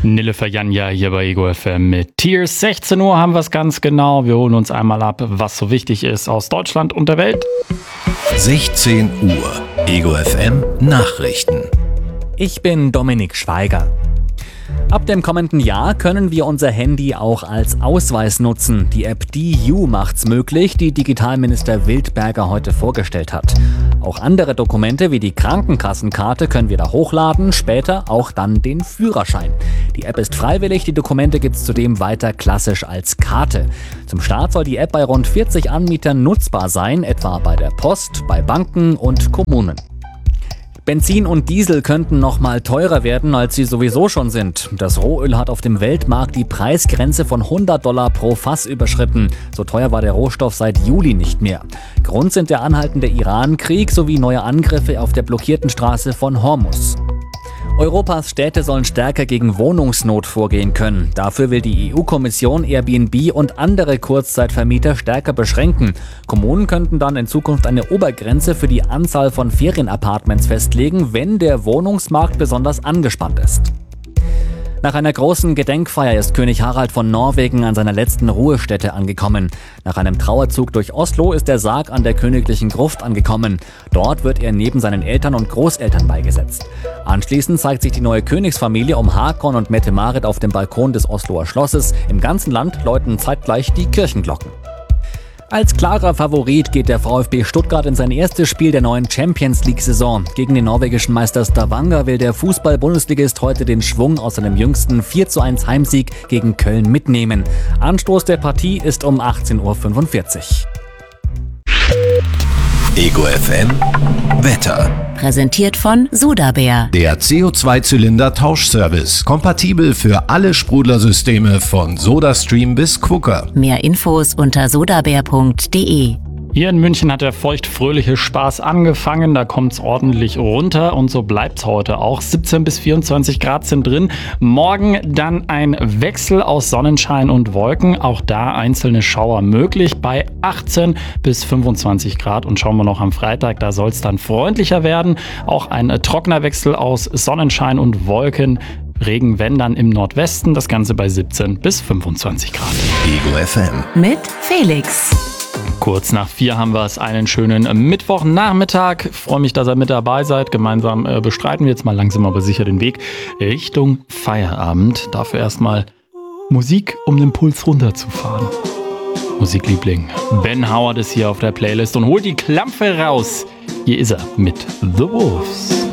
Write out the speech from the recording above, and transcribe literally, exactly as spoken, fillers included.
Nilüfer Janja hier bei Ego F M mit Tears. sechzehn Uhr haben wir es ganz genau. Wir holen uns einmal ab, was so wichtig ist aus Deutschland und der Welt. sechzehn Uhr, Ego F M Nachrichten. Ich bin Dominik Schweiger. Ab dem kommenden Jahr können wir unser Handy auch als Ausweis nutzen. Die App D U macht's möglich, die Digitalminister Wildberger heute vorgestellt hat. Auch andere Dokumente wie die Krankenkassenkarte können wir da hochladen, später auch dann den Führerschein. Die App ist freiwillig, die Dokumente gibt's zudem weiter klassisch als Karte. Zum Start soll die App bei rund vierzig Anbietern nutzbar sein, etwa bei der Post, bei Banken und Kommunen. Benzin und Diesel könnten noch mal teurer werden, als sie sowieso schon sind. Das Rohöl hat auf dem Weltmarkt die Preisgrenze von hundert Dollar pro Fass überschritten. So teuer war der Rohstoff seit Juli nicht mehr. Grund sind der anhaltende Iran-Krieg sowie neue Angriffe auf der blockierten Straße von Hormuz. Europas Städte sollen stärker gegen Wohnungsnot vorgehen können. Dafür will die E U-Kommission Airbnb und andere Kurzzeitvermieter stärker beschränken. Kommunen könnten dann in Zukunft eine Obergrenze für die Anzahl von Ferienapartments festlegen, wenn der Wohnungsmarkt besonders angespannt ist. Nach einer großen Gedenkfeier ist König Harald von Norwegen an seiner letzten Ruhestätte angekommen. Nach einem Trauerzug durch Oslo ist der Sarg an der königlichen Gruft angekommen. Dort wird er neben seinen Eltern und Großeltern beigesetzt. Anschließend zeigt sich die neue Königsfamilie um Hakon und Mette-Marit auf dem Balkon des Osloer Schlosses. Im ganzen Land läuten zeitgleich die Kirchenglocken. Als klarer Favorit geht der VfB Stuttgart in sein erstes Spiel der neuen Champions-League-Saison. Gegen den norwegischen Meister Stavanger will der Fußball-Bundesligist heute den Schwung aus seinem jüngsten vier zu eins Heimsieg gegen Köln mitnehmen. Anstoß der Partie ist um achtzehn Uhr fünfundvierzig. Ego F M Wetter. Präsentiert von Sodabär. Der C O zwei Zylinder Tauschservice. Kompatibel für alle Sprudlersysteme von SodaStream bis Quooker. Mehr Infos unter sodabär punkt de. Hier in München hat der feuchtfröhliche Spaß angefangen, da kommt's ordentlich runter und so bleibt's heute auch. siebzehn bis vierundzwanzig Grad sind drin. Morgen dann ein Wechsel aus Sonnenschein und Wolken, auch da einzelne Schauer möglich bei achtzehn bis fünfundzwanzig Grad. Und schauen wir noch am Freitag, da soll's dann freundlicher werden. Auch ein trockener Wechsel aus Sonnenschein und Wolken. Regen, wenn dann im Nordwesten, das Ganze bei siebzehn bis fünfundzwanzig Grad. Ego F M Mit Felix. Kurz nach vier haben wir es, einen schönen Mittwochnachmittag. Ich freue mich, dass ihr mit dabei seid. Gemeinsam äh, bestreiten wir jetzt mal langsam aber sicher den Weg Richtung Feierabend. Dafür erstmal Musik, um den Puls runterzufahren. Musikliebling Ben Howard ist hier auf der Playlist und holt die Klampfe raus. Hier ist er mit The Wolves.